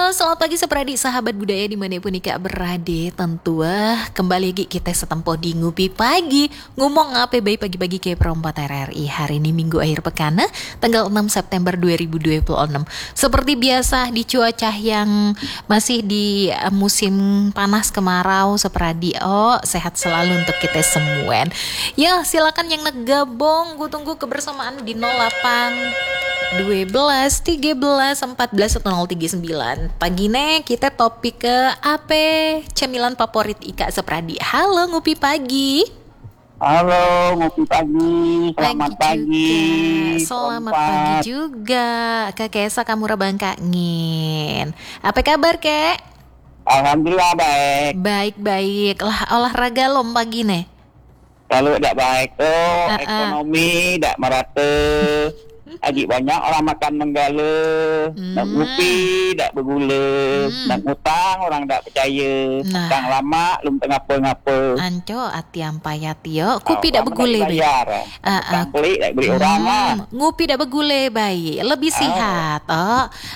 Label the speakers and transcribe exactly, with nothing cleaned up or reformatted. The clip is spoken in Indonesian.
Speaker 1: Halo, selamat pagi seperadi sahabat budaya dimanapun Ika berada. Tentu ah, kembali lagi kita setempo di Ngupi Pagi. Ngomong apa baik pagi-pagi ke perempat R R I. Hari ini minggu akhir pekan, tanggal enam September dua ribu dua puluh enam. Seperti biasa di cuaca yang masih di uh, musim panas kemarau seperadi. Oh, sehat selalu untuk kita semua. Ya, silakan yang negabung. Gue tunggu kebersamaan di nol delapan dua belas, tiga belas, empat belas, atau nol tiga sembilan. Pagi nih kita topik ke apa? Cemilan favorit Ika Sepradi. Halo Ngupi Pagi.
Speaker 2: Halo, ngopi pagi. Selamat pagi.
Speaker 1: Juga. Selamat
Speaker 2: Kompas.
Speaker 1: pagi juga. Kak Kesa Kamura Bangkangin. Apa kabar, Kek?
Speaker 2: Alhamdulillah baik.
Speaker 1: Baik-baik. Lah olahraga lo pagi nih.
Speaker 2: Kalau tidak baik tuh
Speaker 1: Uh-uh.
Speaker 2: ekonomi tidak merata. Lagi banyak orang makan menggala,
Speaker 1: Hmm.
Speaker 2: nak ngopi, tak bergula,
Speaker 1: Hmm.
Speaker 2: nak ngutang orang tak percaya,
Speaker 1: Nah.
Speaker 2: hutang lama belum ngapa-ngapa.
Speaker 1: Anco ati ampayatio. Kupi
Speaker 2: Oh,
Speaker 1: dak
Speaker 2: lama
Speaker 1: begule
Speaker 2: tak
Speaker 1: baik.
Speaker 2: bayar.
Speaker 1: Ah, ah.
Speaker 2: Hutang pelik tak beri orang lah.
Speaker 1: Hmm, ngupi dak begule baik, lebih
Speaker 2: Ah.
Speaker 1: sihat. Oh,